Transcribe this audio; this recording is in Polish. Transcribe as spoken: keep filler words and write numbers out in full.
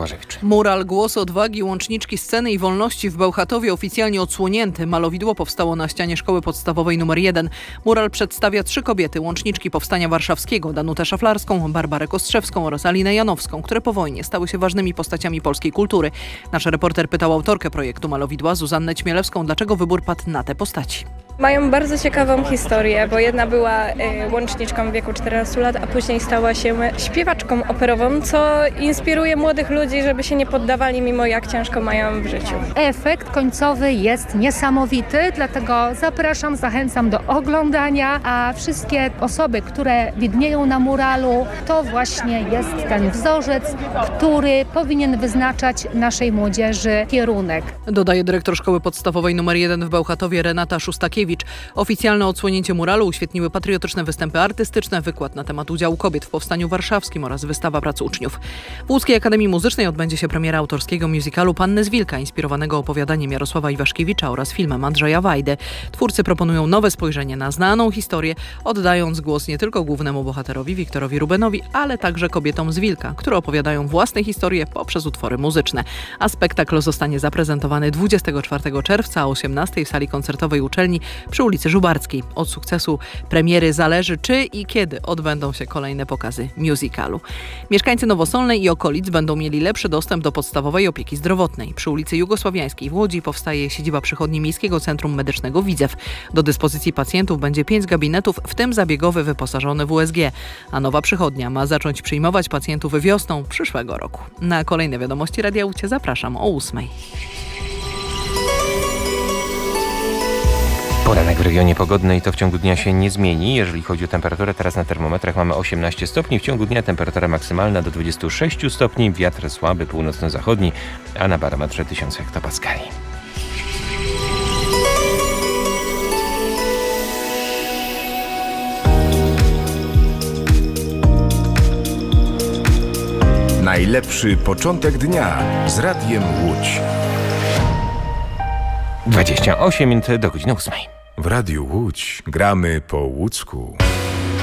Błażewicz. Mural Głos Odwagi, łączniczki sceny i wolności w Bełchatowie oficjalnie odsłonięty. Malowidło powstało na ścianie szkoły podstawowej numer jeden. Mural przedstawia trzy kobiety, łączniczki Powstania Warszawskiego, Danutę Szaflarską, Barbarę Kostrzewską oraz Alinę Janowską, które po wojnie stały się ważnymi postaciami polskiej kultury. Nasz reporter pytał autorkę projektu Malowidła, Zuzannę Ćmielewską, dlaczego wybór padł na te postaci. Mają bardzo ciekawą historię, bo jedna była y, łączniczką w wieku czternastu lat, a później stała się śpiewaczką operową, co inspiruje młodych ludzi, żeby się nie poddawali, mimo jak ciężko mają w życiu. Efekt końcowy jest niesamowity, dlatego zapraszam, zachęcam do oglądania, a wszystkie osoby, które widnieją na muralu, to właśnie jest ten wzorzec, który powinien wyznaczać naszej młodzieży kierunek. Dodaje dyrektor szkoły podstawowej numer jeden w Bełchatowie Renata Szustakiewicz. Oficjalne odsłonięcie muralu uświetniły patriotyczne występy artystyczne, wykład na temat udziału kobiet w Powstaniu Warszawskim oraz wystawa prac uczniów. W Łódzkiej Akademii Muzycznej odbędzie się premiera autorskiego musicalu Panny z Wilka, inspirowanego opowiadaniem Jarosława Iwaszkiewicza oraz filmem Andrzeja Wajdy. Twórcy proponują nowe spojrzenie na znaną historię, oddając głos nie tylko głównemu bohaterowi Wiktorowi Rubenowi, ale także kobietom z Wilka, które opowiadają własne historie poprzez utwory muzyczne. A spektakl zostanie zaprezentowany dwudziestego czwartego czerwca o osiemnastej w sali koncertowej uczelni przy ulicy Żubarskiej. Od sukcesu premiery zależy, czy i kiedy odbędą się kolejne pokazy musicalu. Mieszkańcy Nowosolnej i okolic będą mieli lepszy dostęp do podstawowej opieki zdrowotnej. Przy ulicy Jugosławiańskiej w Łodzi powstaje siedziba przychodni Miejskiego Centrum Medycznego Widzew. Do dyspozycji pacjentów będzie pięć gabinetów, w tym zabiegowy wyposażony w U S G, a nowa przychodnia ma zacząć przyjmować pacjentów wiosną przyszłego roku. Na kolejne wiadomości Radia Łódź zapraszam o ósmej. Poranek w regionie pogodny i to w ciągu dnia się nie zmieni. Jeżeli chodzi o temperaturę, teraz na termometrach mamy osiemnaście stopni. W ciągu dnia temperatura maksymalna do dwudziestu sześciu stopni. Wiatr słaby, północno-zachodni, a na barometrze tysiąc hektopaskali. Najlepszy początek dnia z Radiem Łódź. dwadzieścia osiem minut do godziny ósmej. W Radiu Łódź gramy po łódzku.